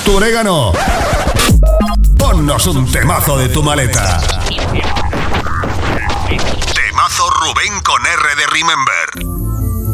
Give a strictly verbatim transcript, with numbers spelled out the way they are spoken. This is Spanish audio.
tu orégano. Ponnos un temazo de tu maleta. Temazo Rubén con R de Remember.